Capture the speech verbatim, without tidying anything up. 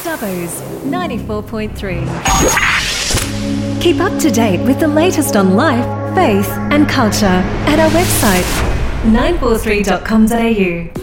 Dubbo's ninety-four point three. Keep up to date with the latest on life, faith and culture at our website nine four three dot com dot a u.